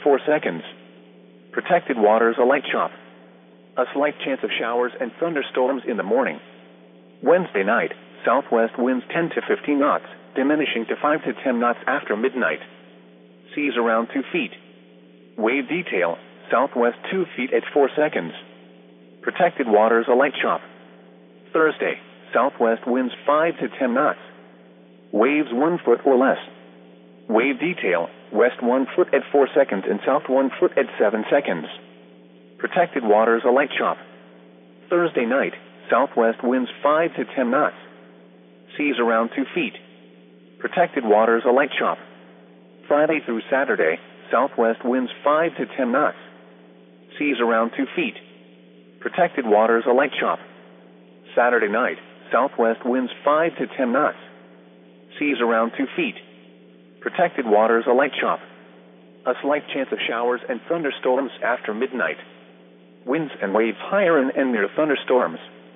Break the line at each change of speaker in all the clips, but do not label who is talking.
4 seconds. Protected waters a light chop. A slight chance of showers and thunderstorms in the morning. Wednesday night, southwest winds 10 to 15 knots, diminishing to 5 to 10 knots after midnight. Seas around 2 feet. Wave detail, southwest 2 feet at 4 seconds. Protected waters a light chop. Thursday, southwest winds 5 to 10 knots. Waves 1 foot or less. Wave detail, west 1 foot at 4 seconds and south 1 foot at 7 seconds. Protected waters a light chop. Thursday night, southwest winds 5 to 10 knots. Seas around 2 feet. Protected waters a light chop. Friday through Saturday, southwest winds 5 to 10 knots. Seas around 2 feet. Protected waters a light chop. Saturday night, southwest winds 5 to 10 knots. Seas around 2 feet. Protected waters a light chop. A slight chance of showers and thunderstorms after midnight. Winds and waves higher and near thunderstorms.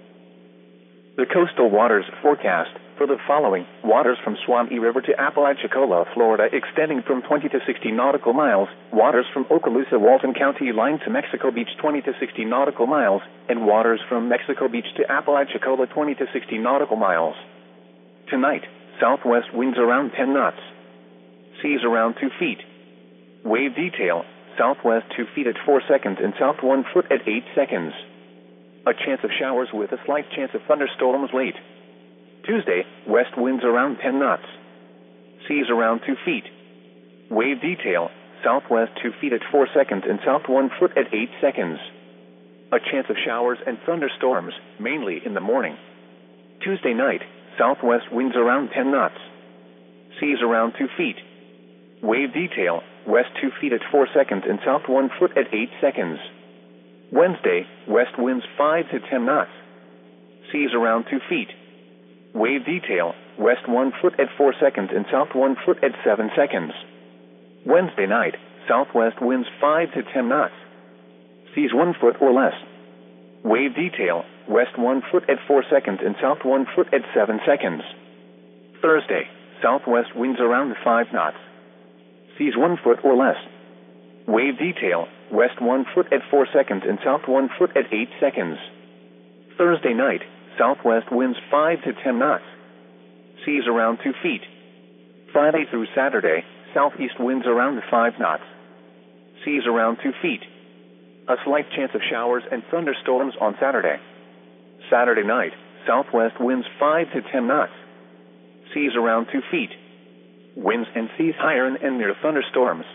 The coastal waters forecast for the following: waters from Suwannee River to Apalachicola, Florida, extending from 20 to 60 nautical miles, waters from Okaloosa, Walton County line to Mexico Beach 20 to 60 nautical miles, and waters from Mexico Beach to Apalachicola 20 to 60 nautical miles. Tonight, southwest winds around 10 knots. Seas around 2 feet. Wave detail, southwest 2 feet at 4 seconds and south 1 foot at 8 seconds. A chance of showers with a slight chance of thunderstorms late. Tuesday, west winds around 10 knots. Seas around 2 feet. Wave detail, southwest 2 feet at 4 seconds and south 1 foot at 8 seconds. A chance of showers and thunderstorms, mainly in the morning. Tuesday night, southwest winds around 10 knots. Seas around 2 feet. Wave detail, west 2 feet at 4 seconds and south 1 foot at 8 seconds. Wednesday, west winds 5 to 10 knots. Seas around 2 feet. Wave detail, west 1 foot at 4 seconds and south 1 foot at 7 seconds. Wednesday night, southwest winds 5 to 10 knots. Seas 1 foot or less. Wave detail, west 1 foot at 4 seconds and south 1 foot at 7 seconds. Thursday, southwest winds around 5 knots. Seas 1 foot or less. Wave detail, west 1 foot at 4 seconds and south 1 foot at 8 seconds. Thursday night, southwest winds 5 to 10 knots. Seas around 2 feet. Friday through Saturday, southeast winds around 5 knots. Seas around 2 feet. A slight chance of showers and thunderstorms on Saturday. Saturday night, southwest winds 5 to 10 knots. Seas around 2 feet. Winds and seas higher and near thunderstorms.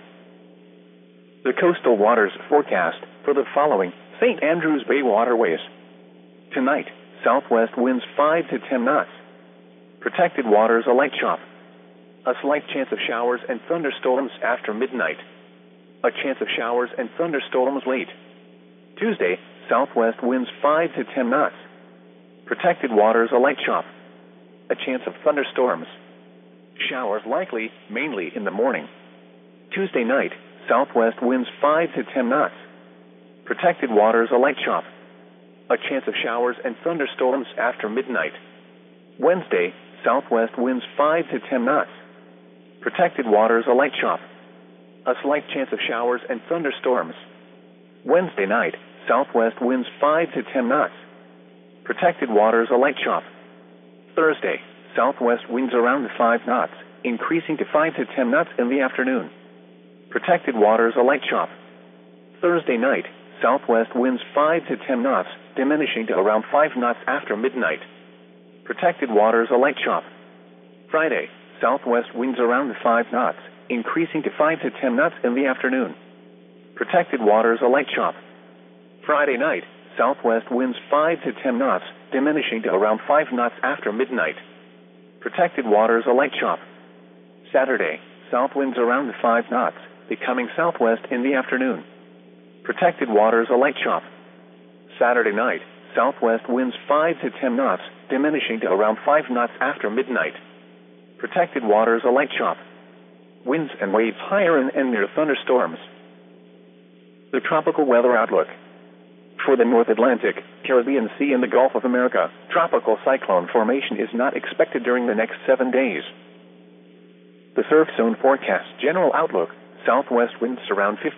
The coastal waters forecast for the following: St. Andrews Bay waterways. Tonight, southwest winds 5 to 10 knots. Protected waters a light chop. A slight chance of showers and thunderstorms after midnight. A chance of showers and thunderstorms late. Tuesday, southwest winds 5 to 10 knots. Protected waters a light chop. A chance of thunderstorms. Showers likely, mainly in the morning. Tuesday night, southwest winds 5 to 10 knots. Protected waters a light chop. A chance of showers and thunderstorms after midnight. Wednesday, southwest winds 5 to 10 knots. Protected waters a light chop. A slight chance of showers and thunderstorms. Wednesday night, southwest winds 5 to 10 knots. Protected waters a light chop. Thursday, southwest winds around 5 knots, increasing to 5 to 10 knots in the afternoon. Protected waters a light chop. Thursday night, southwest winds 5 to 10 knots, diminishing to around 5 knots after midnight. Protected waters a light chop. Friday, southwest winds around 5 knots, increasing to 5 to 10 knots in the afternoon. Protected waters a light chop. Friday night, southwest winds 5 to 10 knots, diminishing to around 5 knots after midnight. Protected waters a light chop. Saturday, south winds around 5 knots, becoming southwest in the afternoon. Protected waters a light chop. Saturday night, southwest winds 5 to 10 knots, diminishing to around 5 knots after midnight. Protected waters a light chop. Winds and waves higher and near thunderstorms. The tropical weather outlook. For the North Atlantic, Caribbean Sea, and the Gulf of America, tropical cyclone formation is not expected during the next 7 days. The surf zone forecast general outlook: southwest winds around 50